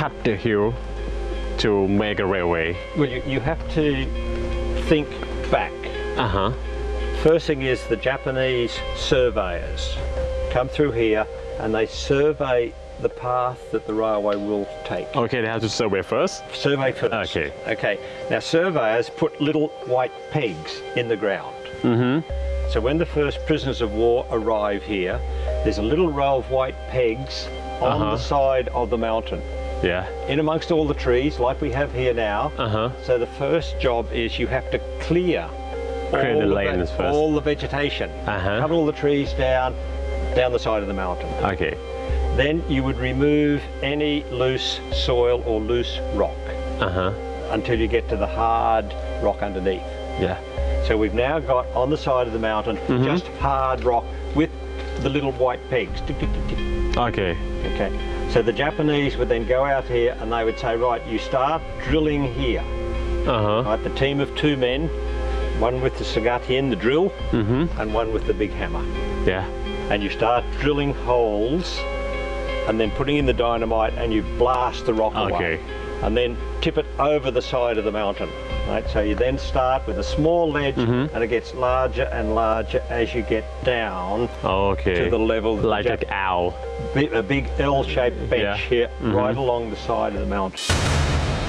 cut the hill to make a railway? Well, you have to think back. First thing is the Japanese surveyors come through here and they survey the path that the railway will take. Okay, they have to survey first? Survey first. Okay. Okay. Now surveyors put little white pegs in the ground. So when the first prisoners of war arrive here, there's a little row of white pegs on the side of the mountain. Yeah. In amongst all the trees, like we have here now. So the first job is you have to clear the lanes first. All the vegetation. Cut all the trees down the side of the mountain. Okay. Then you would remove any loose soil or loose rock until you get to the hard rock underneath. Yeah. So we've now got on the side of the mountain just hard rock with the little white pegs. Tick, tick, tick, tick. Okay. Okay. So the Japanese would then go out here and they would say, right, you start drilling here. Right, the team of 2 men, one with the Sagatien, the drill, and one with the big hammer. Yeah. And you start drilling holes and then putting in the dynamite and you blast the rock away. And then tip it over the side of the mountain. Right, so you then start with a small ledge and it gets larger and larger as you get down to the level. Like an owl. A big L-shaped bench here right along the side of the mountain.